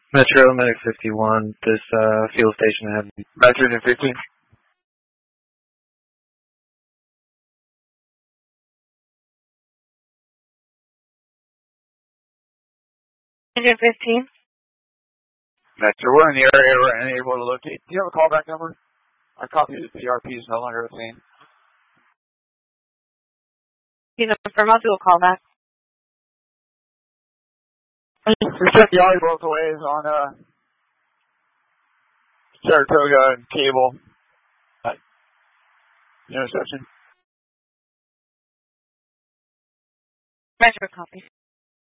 Metro Medic 51, this fuel station had Nitrogen 15. Nitrogen 15. Metro, we're in the area, we're unable to locate. Do you have a callback number? I copied it. The ERP is no longer a thing. He's from us, we'll call back. We checked the audio both ways on Saratoga and Cable intersection. Metro copy.